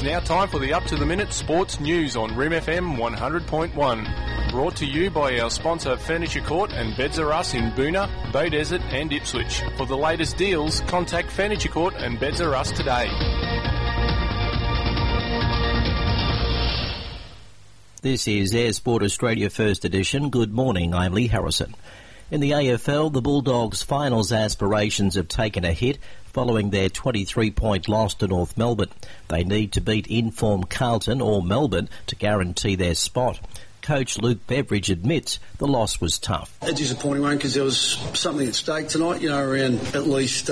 now time for the up-to-the-minute sports news on Rim FM 100.1. Brought to you by our sponsor Furniture Court and Beds R Us in Boona, Beaudesert and Ipswich. For the latest deals, contact Furniture Court and Beds R Us today. This is Air Sport Australia First Edition. Good morning, I'm Lee Harrison. In the AFL, the Bulldogs' finals aspirations have taken a hit following their 23-point loss to North Melbourne. They need to beat in-form Carlton or Melbourne to guarantee their spot. Coach Luke Beveridge admits the loss was tough. A disappointing one because there was something at stake tonight, around at least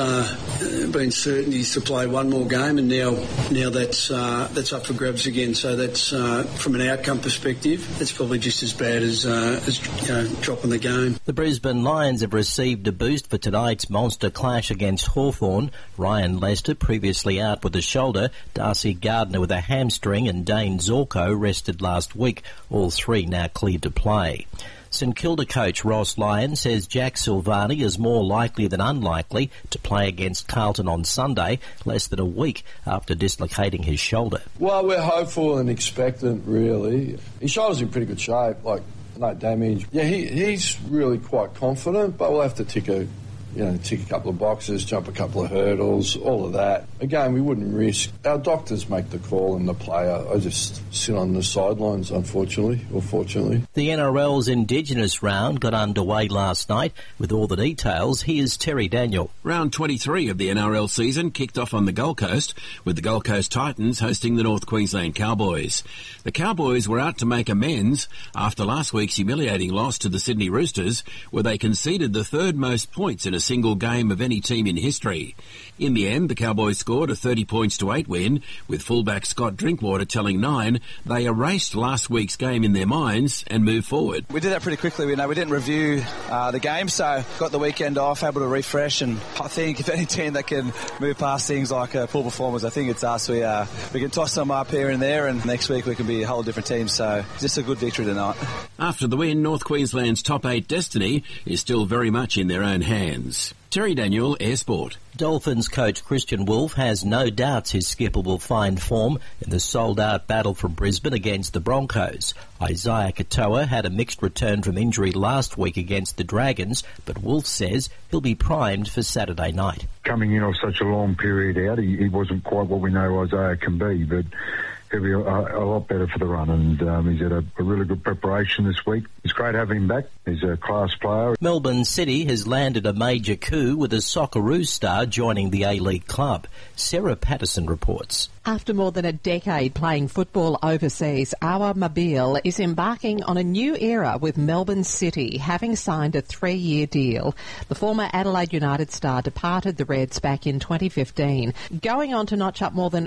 being certainties to play one more game, and now that's up for grabs again. So that's from an outcome perspective, it's probably just as bad as dropping the game. The Brisbane Lions have received a boost for tonight's monster clash against Hawthorn. Ryan Lester, previously out with a shoulder, Darcy Gardner with a hamstring, and Dane Zorko rested last week. All three now cleared to play. St Kilda coach Ross Lyon says Jack Silvani is more likely than unlikely to play against Carlton on Sunday, less than a week after dislocating his shoulder. Well, we're hopeful and expectant, really. His shoulder's in pretty good shape, no damage. Yeah, he's really quite confident, but we'll have to tick a couple of boxes, jump a couple of hurdles, all of that. Again, we wouldn't risk. Our doctors make the call and the player. I just sit on the sidelines, unfortunately, or fortunately. The NRL's Indigenous round got underway last night. With all the details, here's Terry Daniel. Round 23 of the NRL season kicked off on the Gold Coast, with the Gold Coast Titans hosting the North Queensland Cowboys. The Cowboys were out to make amends after last week's humiliating loss to the Sydney Roosters, where they conceded the third most points in a single game of any team in history. In the end, the Cowboys scored a 30-8 win, with fullback Scott Drinkwater telling Nine they erased last week's game in their minds and moved forward. We did that pretty quickly. We didn't review the game, so got the weekend off, able to refresh, and I think if any team that can move past things like poor performers, I think it's us. We can toss them up here and there, and next week we can be a whole different team, so just a good victory tonight. After the win, North Queensland's top 8 destiny is still very much in their own hands. Terry Daniel, Air Sport. Dolphins coach Christian Wolf has no doubts his skipper will find form in the sold-out battle from Brisbane against the Broncos. Isaiah Katoa had a mixed return from injury last week against the Dragons, but Wolf says he'll be primed for Saturday night. Coming in off such a long period out, he wasn't quite what we know Isaiah can be, but he'll be a lot better for the run, and he's had a really good preparation this week. It's great having him back. He's a class player. Melbourne City has landed a major coup with a Socceroos star joining the A-League club. Sarah Patterson reports. After more than a decade playing football overseas, Awa Mabille is embarking on a new era with Melbourne City, having signed a 3-year deal. The former Adelaide United star departed the Reds back in 2015, going on to notch up more than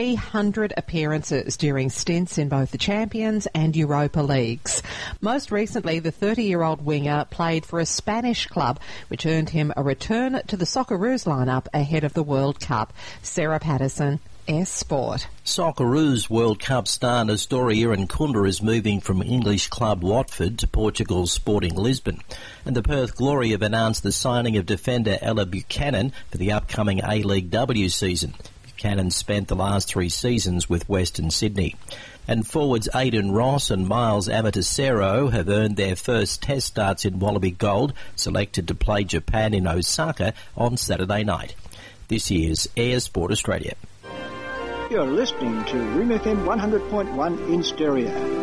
300 appearances during stints in both the Champions and Europa Leagues. Most recently, the 30-year-old winger played for a Spanish club, which earned him a return to the Socceroos lineup ahead of the World Cup. Sarah Patterson, Air Sport. Socceroos World Cup star Nestori Irankunda is moving from English club Watford to Portugal's Sporting Lisbon. And the Perth Glory have announced the signing of defender Ella Buchanan for the upcoming A-League W season. Buchanan spent the last 3 seasons with Western Sydney. And forwards Aidan Ross and Miles Amatisero have earned their first test starts in Wallaby Gold, selected to play Japan in Osaka on Saturday night. This is Air Sport Australia. You're listening to Rim FM 100.1 in stereo.